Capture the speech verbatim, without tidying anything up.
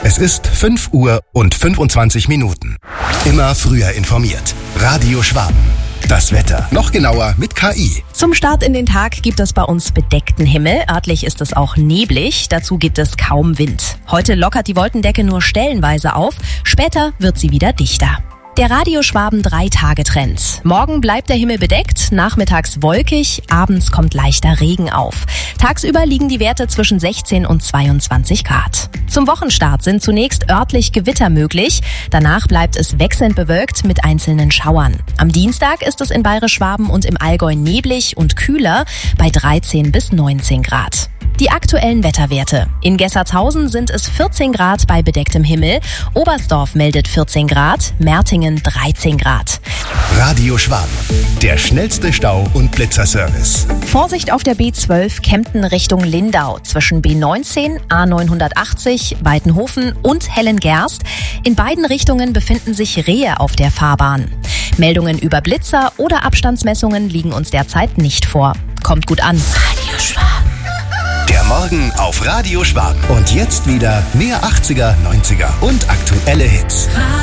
Es ist fünf Uhr und fünfundzwanzig Minuten. Immer früher informiert. Radio Schwaben. Das Wetter. Noch genauer mit K I. Zum Start in den Tag gibt es bei uns bedeckten Himmel. Örtlich ist es auch neblig. Dazu gibt es kaum Wind. Heute lockert die Wolkendecke nur stellenweise auf. Später wird sie wieder dichter. Der Radio Schwaben drei Tage Trend. Morgen bleibt der Himmel bedeckt, nachmittags wolkig, abends kommt leichter Regen auf. Tagsüber liegen die Werte zwischen sechzehn und zweiundzwanzig Grad. Zum Wochenstart sind zunächst örtlich Gewitter möglich. Danach bleibt es wechselnd bewölkt mit einzelnen Schauern. Am Dienstag ist es in Bayerisch-Schwaben und im Allgäu neblig und kühler bei dreizehn bis neunzehn Grad. Die aktuellen Wetterwerte. In Gessertshausen sind es vierzehn Grad bei bedecktem Himmel. Oberstdorf meldet vierzehn Grad, Mertingen dreizehn Grad. Radio Schwaben. Der schnellste Stau- und Blitzerservice. Vorsicht auf der B zwölf Kempten Richtung Lindau zwischen B neunzehn, A neunhundertachtzig, Weitenhofen und Hellengerst. In beiden Richtungen befinden sich Rehe auf der Fahrbahn. Meldungen über Blitzer oder Abstandsmessungen liegen uns derzeit nicht vor. Kommt gut an. Radio Schwaben. Der Morgen auf Radio Schwaben. Und jetzt wieder mehr achtziger, neunziger und aktuelle Hits.